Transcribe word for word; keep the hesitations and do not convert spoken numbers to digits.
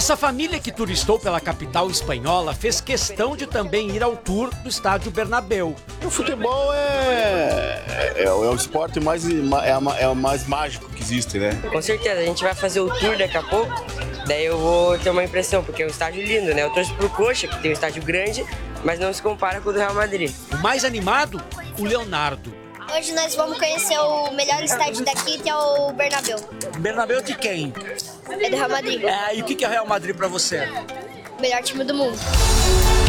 Essa família que turistou pela capital espanhola fez questão de também ir ao tour do estádio Bernabéu. O futebol é, é, é o esporte mais, é, a, é o mais mágico que existe, né? Com certeza, a gente vai fazer o tour daqui a pouco, daí eu vou ter uma impressão, porque é um estádio lindo, né? Eu torço pro Coxa, que tem um estádio grande, mas não se compara com o do Real Madrid. O mais animado, o Leonardo. Hoje nós vamos conhecer o melhor estádio daqui, que é o Bernabéu. Bernabéu de quem? É do Real Madrid. É, e o que é o Real Madrid pra você? Melhor time do mundo.